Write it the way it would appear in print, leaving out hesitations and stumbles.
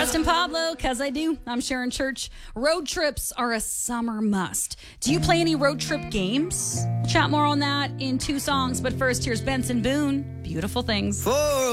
Justin Pablo, cause I do. I'm Sharon Church. Road trips are a summer must. Do you play any road trip games? We'll chat more on that in 2 songs, but first, here's Benson Boone. Beautiful Things.